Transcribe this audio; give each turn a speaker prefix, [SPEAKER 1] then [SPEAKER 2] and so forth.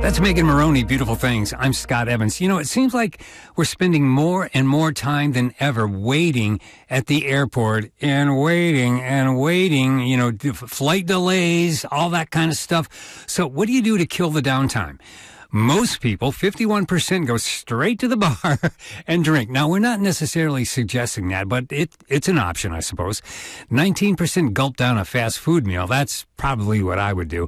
[SPEAKER 1] That's Megan Maroney, Beautiful Things. I'm Scott Evans. You know, it seems like we're spending more and more time than ever waiting at the airport and waiting, you know, flight delays, all that kind of stuff. So what do you do to kill the downtime? Most people, 51%, go straight to the bar and drink. Now, we're not necessarily suggesting that, but it's an option, I suppose. 19% gulp down a fast food meal. That's probably what I would do.